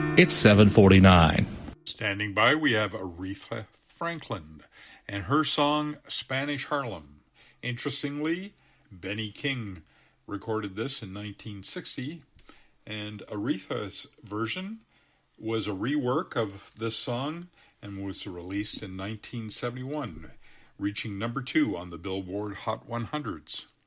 It's 7:49. Standing by, we have Aretha Franklin and her song Spanish Harlem. Interestingly, Benny King recorded this in 1960, and Aretha's version was a rework of this song and was released in 1971, reaching number 2 on the Billboard Hot 100s.